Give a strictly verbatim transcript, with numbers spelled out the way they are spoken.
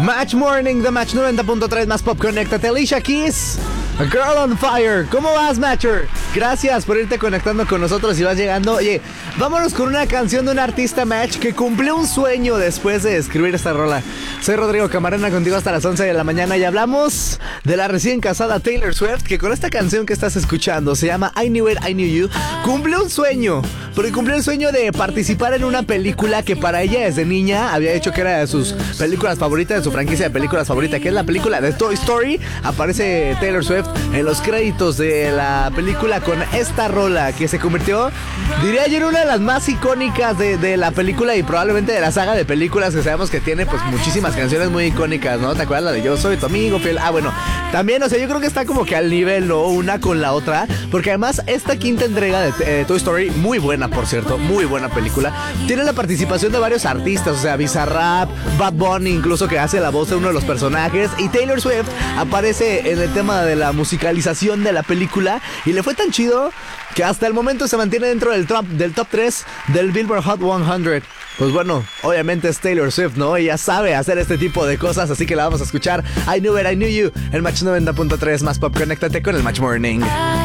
Match Morning de Match noventa punto tres más Pop. Conéctate, Alicia Keys, A Girl on Fire. ¿Cómo vas, Matcher? Gracias por irte conectando con nosotros y vas llegando. Oye, vámonos con una canción de un artista, Match, que cumplió un sueño después de escribir esta rola. Soy Rodrigo Camarena, contigo hasta las once de la mañana y hablamos de la recién casada Taylor Swift, que con esta canción que estás escuchando, se llama I Knew It, I Knew You, cumplió un sueño. Porque cumplió el sueño de participar en una película que para ella desde niña había dicho que era de sus películas favoritas, de su franquicia de películas favorita, que es la película de Toy Story. Aparece Taylor Swift en los créditos de la película con esta rola que se convirtió, diría yo, en una de las más icónicas de, de la película y probablemente de la saga de películas, que sabemos que tiene pues muchísimas canciones muy icónicas, ¿no? ¿Te acuerdas la de Yo Soy Tu Amigo Fiel? Ah, bueno, también, o sea, yo creo que está como que al nivel, ¿no? Una con la otra, porque además esta quinta entrega de eh, Toy Story, muy buena, por cierto, muy buena película, tiene la participación de varios artistas, o sea, Bizarrap, Bad Bunny, incluso, que hace la voz de uno de los personajes, y Taylor Swift aparece en el tema de la musicalización de la película, y le fue tan chido que hasta el momento se mantiene dentro del top, del top tres del Billboard Hot cien. Pues bueno, obviamente es Taylor Swift, ¿no? Ella sabe hacer este tipo de cosas, así que la vamos a escuchar. I Knew It, I Knew You, el Match noventa punto tres más Pop. Conéctate con el Match Morning.